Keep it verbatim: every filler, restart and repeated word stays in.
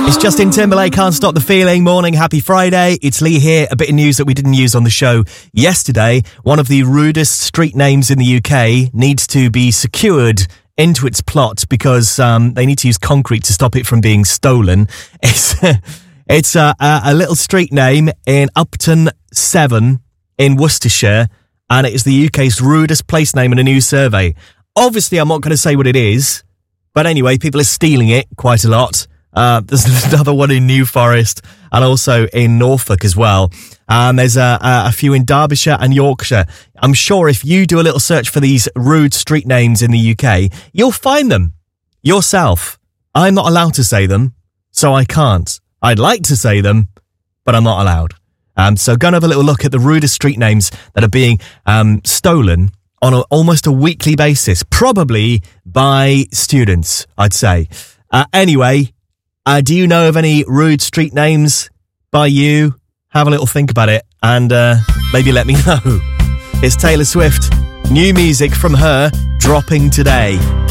It's Justin Timberlake, Can't Stop the Feeling. Morning, happy Friday. It's Lee here. A bit of news that we didn't use on the show yesterday. One of the rudest street names in the U K needs to be secured into its plot because um, they need to use concrete to stop it from being stolen. It's, it's a, a, a little street name in Upton Seven in Worcestershire, and it is the U K's rudest place name in a new survey. Obviously, I'm not going to say what it is, but anyway, people are stealing it quite a lot. Uh, there's another one in New Forest and also in Norfolk as well. Um, there's a, a few in Derbyshire and Yorkshire. I'm sure if you do a little search for these rude street names in the U K, you'll find them yourself. I'm not allowed to say them, so I can't. I'd like to say them, but I'm not allowed. Um, so go and have a little look at the rudest street names that are being um, stolen on a, almost a weekly basis, probably by students, I'd say. Uh, anyway... Uh, do you know of any rude street names by you? Have a little think about it and uh, maybe let me know. It's Taylor Swift. New music from her dropping today.